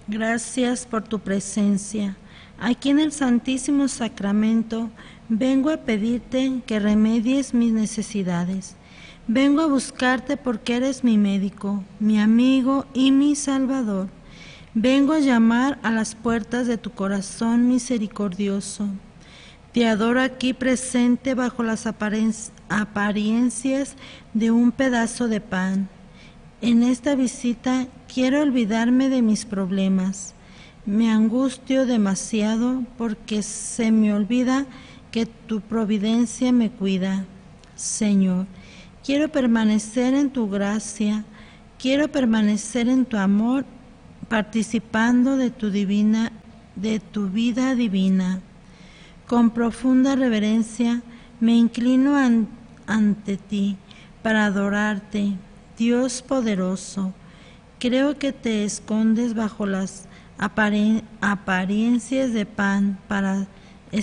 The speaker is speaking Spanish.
Gracias por tu presencia. Aquí en el Santísimo Sacramento vengo a pedirte que remedies mis necesidades. Vengo a buscarte porque eres mi médico, mi amigo y mi Salvador. Vengo a llamar a las puertas de tu corazón misericordioso. Te adoro aquí presente bajo las apariencias de un pedazo de pan. En esta visita quiero olvidarme de mis problemas. Me angustio demasiado porque se me olvida que tu providencia me cuida. Señor, quiero permanecer en tu gracia, quiero permanecer en tu amor, participando de tu vida divina. Con profunda reverencia me inclino ante ti para adorarte, Dios poderoso. Creo que te escondes bajo las apariencias de pan para